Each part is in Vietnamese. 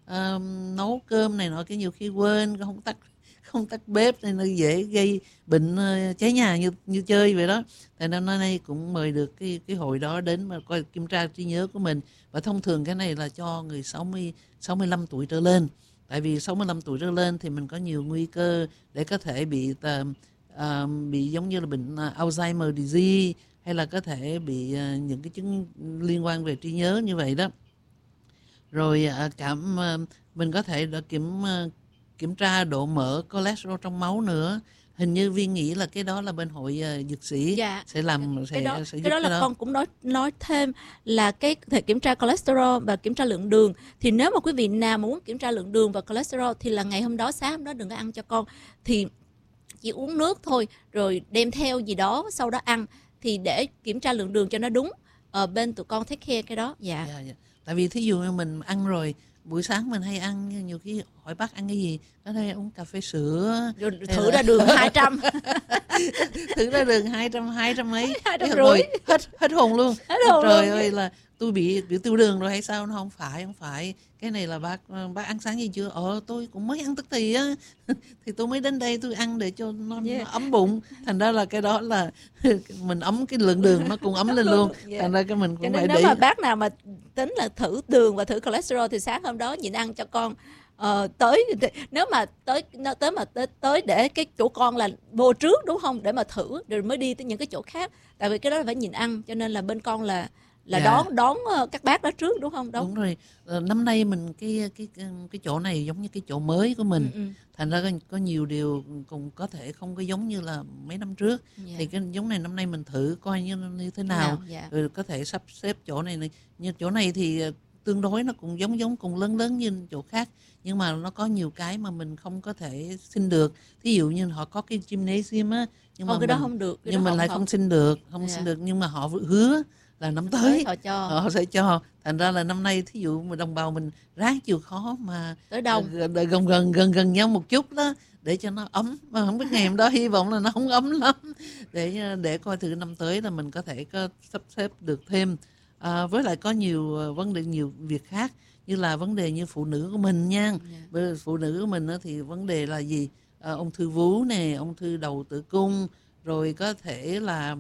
nấu cơm này nọ, cái nhiều khi quên không tắt bếp nên nó dễ gây bệnh cháy nhà như chơi vậy đó. Thành ra năm nay cũng mời được cái hội đó đến mà coi kiểm tra trí nhớ của mình. Và thông thường cái này là cho người 65 tuổi trở lên. Tại vì 65 tuổi trở lên thì mình có nhiều nguy cơ để có thể bị giống như là bệnh Alzheimer disease, hay là có thể bị những cái chứng liên quan về trí nhớ như vậy đó. Rồi mình có thể kiểm tra độ mỡ cholesterol trong máu nữa. Hình như Viên nghĩ là cái đó là bên hội dược sĩ Dạ, sẽ làm cái đó sẽ giúp cái đó là cái đó. con cũng nói thêm là cái thể kiểm tra cholesterol và kiểm tra lượng đường. Thì nếu mà quý vị nào mà muốn kiểm tra lượng đường và cholesterol thì là ngày hôm đó, sáng hôm đó đừng có ăn cho con, thì chỉ uống nước thôi, rồi đem theo gì đó sau đó ăn, thì để kiểm tra lượng đường cho nó đúng. Bên tụi con take care cái đó. Dạ. Dạ. Tại vì thí dụ như mình ăn rồi, buổi sáng mình hay ăn, nhiều khi hỏi bác ăn cái gì, có thể uống cà phê sữa, Rồi thử ra đường 200. thử ra đường 200 mấy, 250. hết hồn luôn. Hết hồn Trời luôn. ơi, là tôi bị tiêu đường rồi hay sao? Nó không phải, cái này là bác ăn sáng gì chưa? Tôi cũng mới ăn tức thì á. Thì tôi mới đến đây tôi ăn để cho nó ấm bụng. Thành ra là cái đó là mình ấm cái lượng đường nó cũng ấm lên luôn. Thành ra cái mình Cho cũng nên phải nếu để. mà bác nào mà tính là thử đường và thử cholesterol thì sáng hôm đó nhịn ăn cho con. Nếu mà tới để cái chỗ con là vô trước, đúng không, để mà thử rồi mới đi tới những cái chỗ khác, tại vì cái đó là phải nhịn ăn, cho nên là bên con là đón các bác đó trước, đúng không? Đúng rồi. Năm nay mình cái chỗ này giống như cái chỗ mới của mình. Thành ra có nhiều điều cũng có thể không có giống như là mấy năm trước. Thì cái giống này năm nay mình thử coi như thế nào. Rồi có thể sắp xếp chỗ này. Như chỗ này thì tương đối nó cũng giống cùng lớn như chỗ khác, nhưng mà nó có nhiều cái mà mình không có thể xin được. Thí dụ như họ có cái gymnasium á, nhưng mà cái đó không được, nhưng mình lại không xin được, nhưng mà họ hứa là năm tới họ sẽ cho. Thành ra là năm nay thí dụ mà đồng bào mình ráng chịu khó mà tới đông, gần nhau một chút đó, để cho nó ấm. Mà không biết ngày hôm đó hy vọng là nó không ấm lắm, để coi thử năm tới là mình có thể có sắp xếp được thêm. Với lại có nhiều vấn đề, nhiều việc khác, như là vấn đề như phụ nữ của mình nha. Phụ nữ của mình thì vấn đề là gì? Ung thư vú nè, ung thư đầu tử cung, rồi có thể là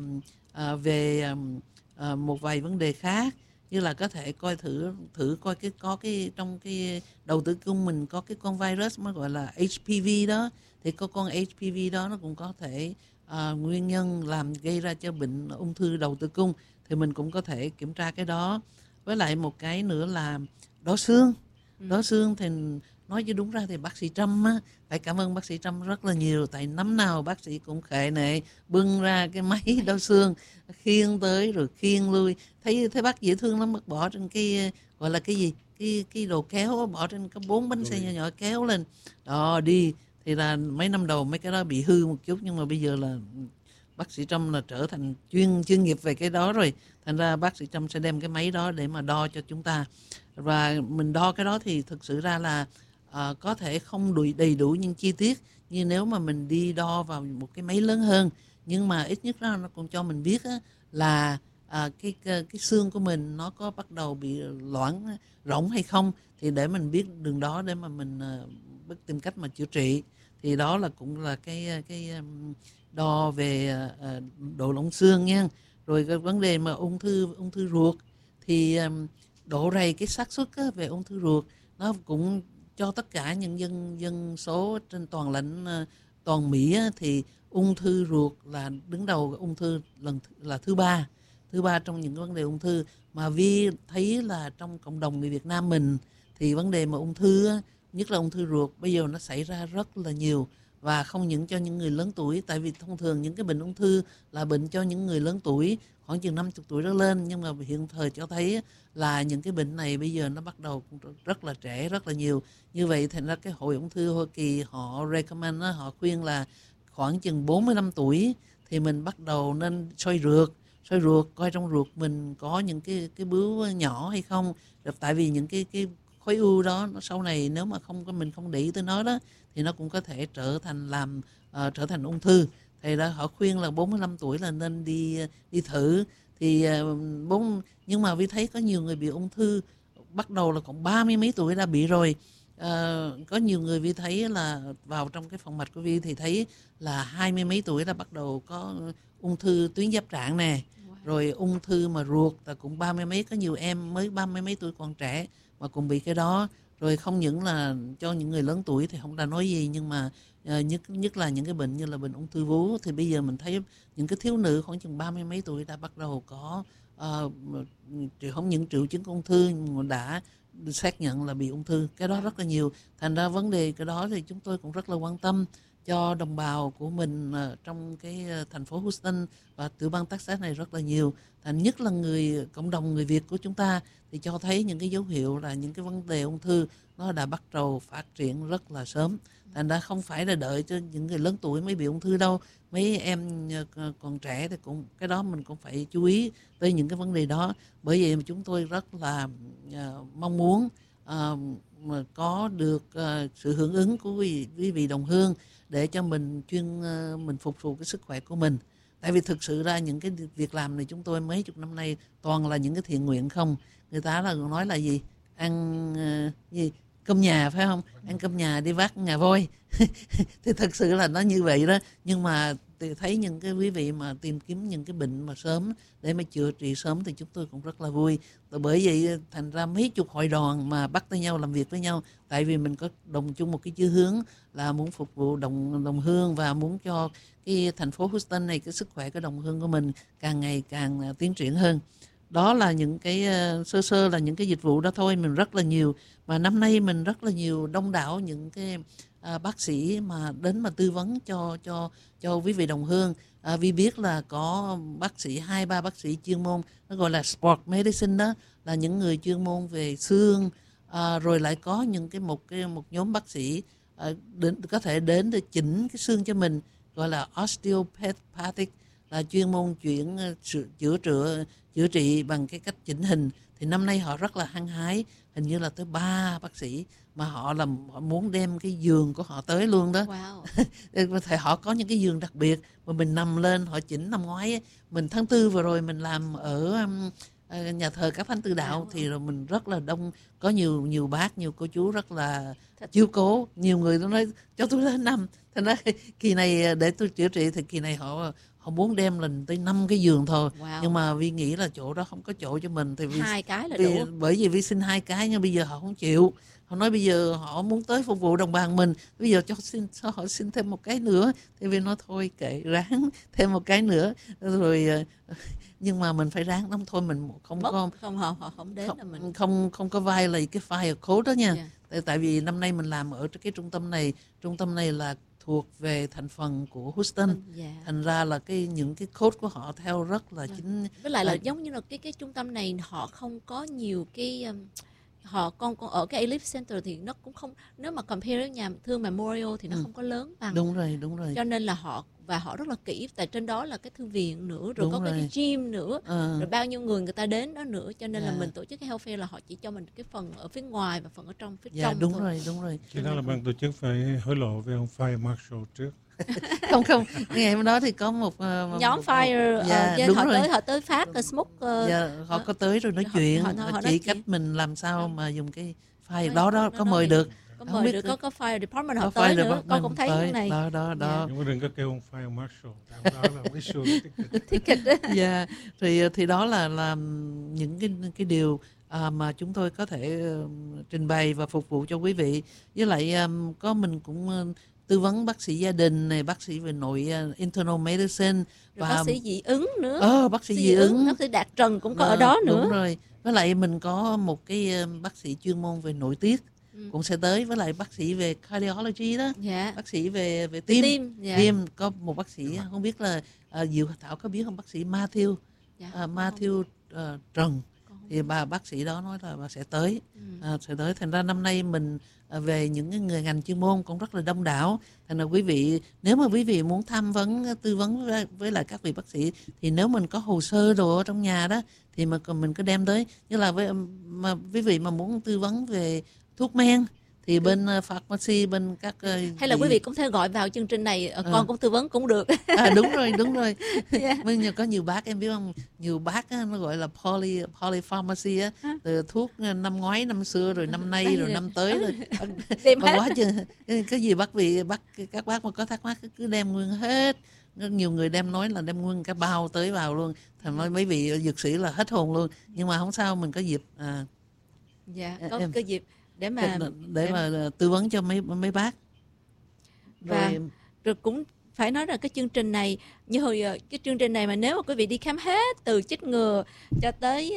về một vài vấn đề khác, như là có thể coi thử coi có cái trong cái đầu tử cung mình có cái con virus mới gọi là HPV đó, thì có con HPV đó nó cũng có thể nguyên nhân làm gây ra cho bệnh ung thư đầu tử cung, thì mình cũng có thể kiểm tra cái đó. Với lại một cái nữa là đo xương. Đo xương thì nói chứ đúng ra thì bác sĩ Trâm á, phải cảm ơn bác sĩ Trâm rất là nhiều, tại năm nào bác sĩ cũng khệ nệ bưng ra cái máy đo xương, khiêng tới rồi khiêng lui. Thấy bác dễ thương lắm, bác bỏ trên cái gọi là cái gì, cái đồ kéo, bỏ trên cái 4 bánh xe nhỏ kéo lên đó đi. Thì là mấy năm đầu mấy cái đó bị hư một chút, nhưng mà bây giờ là bác sĩ Trâm là trở thành chuyên nghiệp về cái đó rồi. Thành ra bác sĩ Trâm sẽ đem cái máy đó để mà đo cho chúng ta. Và mình đo cái đó thì thực sự ra là có thể không đầy đủ nhưng chi tiết như nếu mà mình đi đo vào một cái máy lớn hơn. Nhưng mà ít nhất nó cũng cho mình biết là cái xương của mình nó có bắt đầu bị loãng rỗng hay không, thì để mình biết đường đó để mà mình tìm cách mà chữa trị. Thì đó là cũng là cái đo về độ lỏng xương nha. Rồi cái vấn đề mà ung thư ruột thì độ rầy cái xác suất về ung thư ruột nó cũng cho tất cả những dân số trên toàn Mỹ thì ung thư ruột là đứng đầu ung thư là thứ ba trong những vấn đề ung thư. Mà Vi thấy là trong cộng đồng người Việt Nam mình thì vấn đề mà ung thư nhất là ung thư ruột bây giờ nó xảy ra rất là nhiều, và không những cho những người lớn tuổi, tại vì thông thường những cái bệnh ung thư là bệnh cho những người lớn tuổi khoảng chừng 50 tuổi trở lên, nhưng mà hiện thời cho thấy là những cái bệnh này bây giờ nó bắt đầu rất là trẻ, rất là nhiều. Như vậy thành ra cái hội ung thư Hoa Kỳ họ recommend, họ khuyên là khoảng chừng 45 tuổi thì mình bắt đầu nên soi ruột coi trong ruột mình có những cái bướu nhỏ hay không. Tại vì những cái khối u đó nó sau này nếu mà mình không để ý tới nó đó thì nó cũng có thể trở thành ung thư. Thì đó họ khuyên là 45 tuổi là nên đi thử. Thì nhưng mà Vi thấy có nhiều người bị ung thư bắt đầu là còn 30 mấy tuổi đã bị rồi. Có nhiều người Vi thấy là vào trong cái phòng mạch của Vi thì thấy là 20 mấy tuổi đã bắt đầu có ung thư tuyến giáp trạng nè, rồi ung thư mà ruột là cũng 30 mấy, có nhiều em mới 30 mấy tuổi còn trẻ mà cũng bị cái đó. Rồi không những là cho những người lớn tuổi thì không đã nói gì, nhưng mà nhất là những cái bệnh như là bệnh ung thư vú thì bây giờ mình thấy những cái thiếu nữ khoảng chừng 30 mấy tuổi đã bắt đầu có không những triệu chứng ung thư mà đã xác nhận là bị ung thư. Cái đó rất là nhiều. Thành ra vấn đề cái đó thì chúng tôi cũng rất là quan tâm cho đồng bào của mình trong cái thành phố Houston và tiểu bang Texas này rất là nhiều. Thành nhất là cộng đồng người Việt của chúng ta thì cho thấy những cái dấu hiệu là những cái vấn đề ung thư nó đã bắt đầu phát triển rất là sớm. Thành ra không phải là đợi cho những người lớn tuổi mới bị ung thư đâu. Mấy em còn trẻ thì cũng cái đó mình cũng phải chú ý tới những cái vấn đề đó. Bởi vậy mà chúng tôi rất là mong muốn mà có được sự hưởng ứng của quý vị đồng hương để cho mình mình phục vụ cái sức khỏe của mình. Tại vì thực sự ra những cái việc làm này chúng tôi mấy chục năm nay toàn là những cái thiện nguyện không. Người ta là nói là gì? Ăn cơm nhà phải không? Ăn cơm nhà đi vác ngà voi. Thì thật sự là nó như vậy đó. Nhưng mà thấy những cái quý vị mà tìm kiếm những cái bệnh mà sớm để mà chữa trị sớm thì chúng tôi cũng rất là vui. Bởi vậy thành ra mấy chục hội đoàn mà bắt tay nhau làm việc với nhau, tại vì mình có đồng chung một cái chí hướng là muốn phục vụ đồng hương và muốn cho cái thành phố Houston này, cái sức khỏe của đồng hương của mình càng ngày càng tiến triển hơn. Đó là những cái sơ là những cái dịch vụ đó thôi, mình rất là nhiều. Mà năm nay mình rất là nhiều đông đảo những cái bác sĩ mà đến mà tư vấn cho quý vị đồng hương. Vi biết là có bác sĩ 2-3 bác sĩ chuyên môn, nó gọi là sport medicine, đó là những người chuyên môn về xương. Rồi lại có những một nhóm bác sĩ có thể đến để chỉnh cái xương cho mình, gọi là osteopathic, là chuyên môn chữa trị bằng cái cách chỉnh hình. Thì năm nay họ rất là hăng hái, hình như là tới 3 bác sĩ mà họ muốn đem cái giường của họ tới luôn đó. Wow. Thì họ có những cái giường đặc biệt mà mình nằm lên họ chỉnh. Năm ngoái ấy, mình tháng 4 vừa rồi mình làm ở nhà thờ các thánh tử đạo, thì rồi mình rất là đông, có nhiều bác, nhiều cô chú rất là chiếu cố. Nhiều người tôi nói cho tôi lên nằm. Thành ra kỳ này để tôi chữa trị thì kỳ này họ muốn đem lên tới 5 cái giường thôi. Wow. Nhưng mà Vi nghĩ là chỗ đó không có chỗ cho mình thì 2 cái là đủ. Bởi vì Vi xin 2 cái nhưng bây giờ họ không chịu. Họ nói bây giờ họ muốn tới phục vụ đồng bào mình, bây giờ cho họ xin thêm một cái nữa. Thì Vi nói thôi kệ, ráng thêm một cái nữa rồi. Nhưng mà mình phải ráng lắm thôi, mình họ không đến là mình không có vai là cái fire code đó nha. Tại vì năm nay mình làm ở cái trung tâm này là thuộc về thành phần của Houston. Thành ra là những cái code của họ theo rất là chính. Với lại là giống như là cái trung tâm này họ không có nhiều cái họ còn ở cái Elite Center thì nó cũng không, nếu mà compare với nhà thương Memorial thì nó không có lớn bằng. Đúng rồi. Cho nên là họ rất là kỹ, tại trên đó là cái thư viện nữa, rồi có cái gym nữa, rồi bao nhiêu người ta đến đó nữa, cho nên là mình tổ chức cái health fair là họ chỉ cho mình cái phần ở phía ngoài và phần ở trong phía trong. Đúng rồi. Cái đó là ban tổ chức phải hối lộ với ông Fire Marshal trước. không ngày hôm đó thì có một nhóm Fire họ tới phát smoke. Họ có tới rồi nói chuyện, họ chỉ cách mình làm sao mà dùng cái fire đó có mời được. Có mời được, có Fire Department họ tới nữa, con cũng thấy cái này. Đó. Nhưng mà đừng có kêu ông Fire Marshal, đó là cái show ticket. Thì đó là những cái điều mà chúng tôi có thể trình bày và phục vụ cho quý vị. Với lại có mình cũng tư vấn bác sĩ gia đình này, bác sĩ về nội internal medicine và bác sĩ dị ứng nữa. Bác sĩ dị ứng, bác sĩ Đạt Trần cũng có ở đó nữa. Đúng rồi. Với lại mình có một cái bác sĩ chuyên môn về nội tiết cũng sẽ tới, với lại bác sĩ về cardiology đó. Bác sĩ về tim. Có một bác sĩ không biết là Diệu Thảo có biết không, bác sĩ Matthew Trần. Thì bác sĩ đó nói là bà sẽ tới. Thành ra năm nay mình về những người ngành chuyên môn cũng rất là đông đảo. Thành ra quý vị, nếu mà quý vị muốn tư vấn với lại các vị bác sĩ, thì nếu mình có hồ sơ đồ ở trong nhà đó thì mình cứ đem tới. Như là mà quý vị mà muốn tư vấn về thuốc men thì bên pharmacy, bên các hay là quý vị cũng thể gọi vào chương trình này, con cũng tư vấn cũng được. Đúng rồi. Yeah. Có nhiều bác em biết không, nhiều bác á, nó gọi là polypharmacy á, từ thuốc năm ngoái, năm xưa, rồi năm nay, rồi năm tới rồi quá chừng cái gì các bác mà có thắc mắc cứ đem nguyên hết. Nhiều người đem nói là đem nguyên cái bao tới vào luôn, thằng nói mấy vị dược sĩ là hết hồn luôn, nhưng mà không sao, mình có dịp có dịp để mà tư vấn cho mấy bác. Và rồi cũng phải nói rằng cái chương trình này, như hồi cái chương trình này mà nếu mà quý vị đi khám hết từ chích ngừa cho tới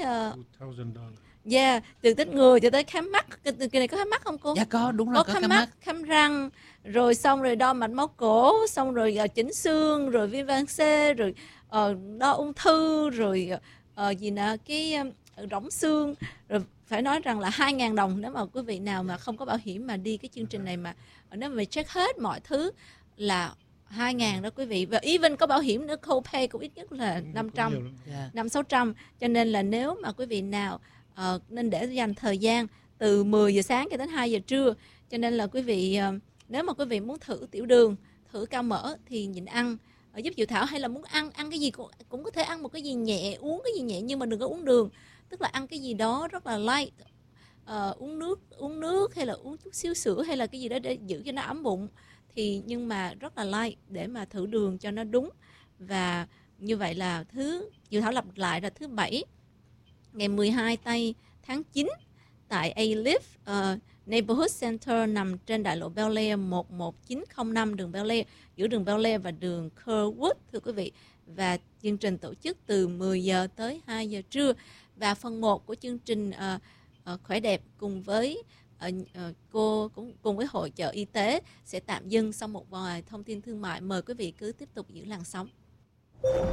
từ chích ngừa cho tới khám mắt, cái này có khám mắt không cô? Dạ có, đúng rồi, có khám mắt, khám răng, rồi xong rồi đo mạch máu cổ, xong rồi chỉnh xương, rồi viêm gan C, rồi đo ung thư, rồi cái rỗng xương. Rồi phải nói rằng là 2.000 đồng nếu mà quý vị nào mà không có bảo hiểm mà đi cái chương trình này, mà nếu mà check hết mọi thứ là 2.000 đó quý vị. Và even có bảo hiểm nữa, copay cũng ít nhất là 500-600. Cho nên là nếu mà quý vị nào nên để dành thời gian từ 10 giờ sáng cho đến 2 giờ trưa. Cho nên là quý vị nếu mà quý vị muốn thử tiểu đường, thử cao mỡ thì nhịn ăn giúp Diệu Thảo, hay là muốn ăn cái gì cũng có thể ăn một cái gì nhẹ, uống cái gì nhẹ, nhưng mà đừng có uống đường, tức là ăn cái gì đó rất là light, uống nước hay là uống chút xíu sữa hay là cái gì đó để giữ cho nó ấm bụng, thì nhưng mà rất là light để mà thử đường cho nó đúng. Và như vậy là Diệu Thảo lặp lại là thứ Bảy ngày 12 tây tháng 9 tại A-Live Neighborhood Center, nằm trên đại lộ Bel Air 11905 đường Bel Air, giữa đường Bel Air và đường Curwood thưa quý vị. Và chương trình tổ chức từ 10 giờ tới 2 giờ trưa. Và phần 1 của chương trình khỏe đẹp cùng với cô cũng cùng với hội chợ y tế sẽ tạm dừng sau một vài thông tin thương mại. Mời quý vị cứ tiếp tục giữ làn sóng.